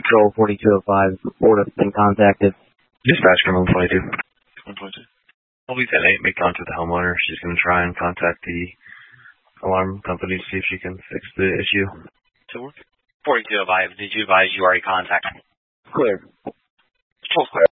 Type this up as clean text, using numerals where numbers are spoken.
Patrol 4205, Florida's been contacted. Dispatch from 122. 122. Please at 8, make contact with the homeowner. She's going to try and contact the alarm company to see if she can fix the issue. So 4205, did you advise you already contacted? Clear. Full clear.